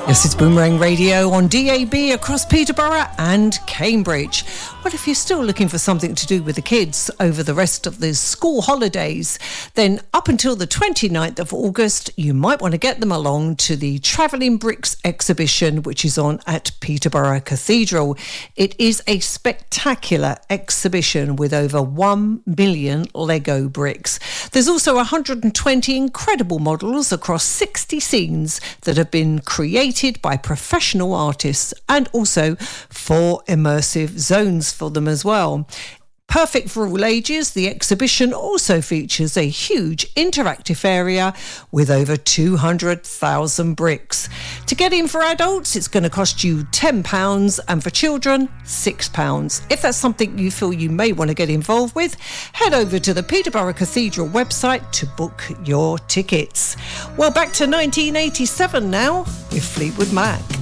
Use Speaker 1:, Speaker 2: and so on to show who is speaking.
Speaker 1: Yes, it's Boomerang Radio on DAB across Peterborough and Cambridge. Well, if you're still looking for something to do with the kids over the rest of the school holidays, then up until the 29th of August, you might want to get them along to the Travelling Bricks exhibition, which is on at Peterborough Cathedral. It is a spectacular exhibition with over 1 million Lego bricks. There's also 120 incredible models across 60 scenes that have been created by professional artists, and also 4 immersive zones for them as well. Perfect for all ages, the exhibition also features a huge interactive area with over 200,000 bricks. To get in for adults, it's going to cost you £10, and for children, £6. If that's something you feel you may want to get involved with, head over to the Peterborough Cathedral website to book your tickets. Well, back to 1987 now with Fleetwood Mac.